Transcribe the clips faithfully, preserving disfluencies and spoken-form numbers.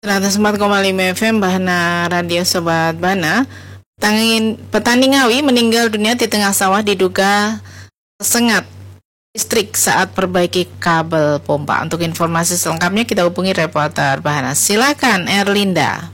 seratus empat koma lima F M Bahana Radio Sobat Bana. Tangin, petani Ngawi meninggal dunia di tengah sawah diduga tersengat listrik saat perbaiki kabel pompa. Untuk informasi selengkapnya kita hubungi reporter Bahana. Silakan Erlinda.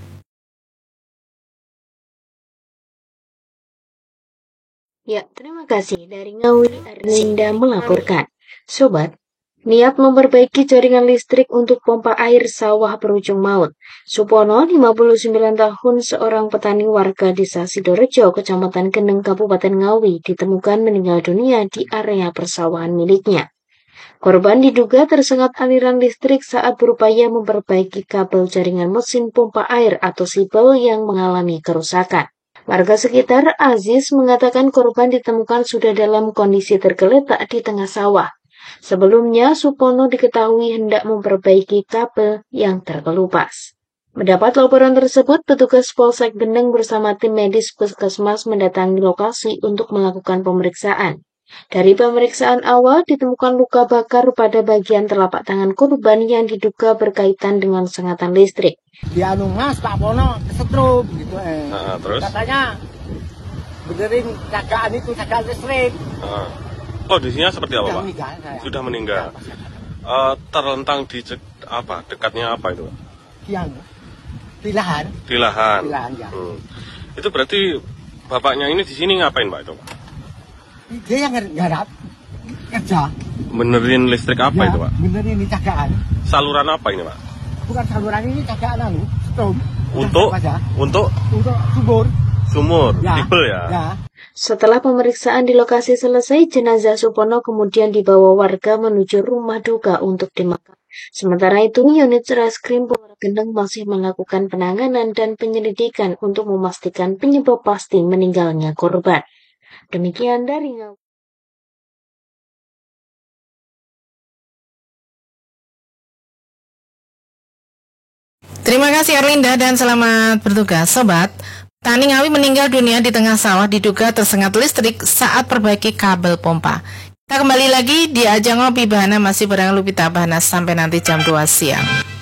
Ya, terima kasih. Dari Ngawi, Erlinda melaporkan. Sobat, niat memperbaiki jaringan listrik untuk pompa air sawah berujung maut. Supono, lima puluh sembilan tahun, seorang petani warga desa Sidorejo, Kecamatan Kendeng, Kabupaten Ngawi, ditemukan meninggal dunia di area persawahan miliknya. Korban diduga tersengat aliran listrik saat berupaya memperbaiki kabel jaringan mesin pompa air atau sipel yang mengalami kerusakan. Warga sekitar, Aziz, mengatakan korban ditemukan sudah dalam kondisi tergeletak di tengah sawah. Sebelumnya, Supono diketahui hendak memperbaiki kabel yang terkelupas. Mendapat laporan tersebut, petugas Polsek Kendeng bersama tim medis Puskesmas mendatangi lokasi untuk melakukan pemeriksaan. Dari pemeriksaan awal, ditemukan luka bakar pada bagian telapak tangan korban yang diduga berkaitan dengan sengatan listrik. Di anu mas, Pak Pono kesetrum gitu eh. Nah, terus? Katanya benerin cagaan itu, cagaan listrik. Nah. Kondisinya seperti apa, Pak? Meninggal, Sudah meninggal. Uh, terlentang di cek, apa? Dekatnya apa itu? Yang di lahan. Di lahan. Di lahan ya. Hmm. Itu berarti bapaknya ini di sini ngapain, Pak itu? Dia yang garap kerja. Benerin listrik apa ya, itu, Pak? Benerin ini cagaan. Saluran apa ini, Pak? Bukan saluran ini, cagaan anu, strom. Untuk untuk untuk sumur. Sumur, ya. Tibel ya. ya. Setelah pemeriksaan di lokasi selesai, jenazah Supono kemudian dibawa warga menuju rumah duka untuk dimakamkan. Sementara itu, unit Reskrim Polres Kendeng masih melakukan penanganan dan penyelidikan untuk memastikan penyebab pasti meninggalnya korban. Demikian dari Ngawi. Terima kasih Erlinda dan selamat bertugas. Sobat, petani Ngawi meninggal dunia di tengah sawah diduga tersengat listrik saat perbaiki kabel pompa. Kita kembali lagi di Ajang Ngopi Bahana masih bareng Lupita Bahana sampai nanti jam dua siang.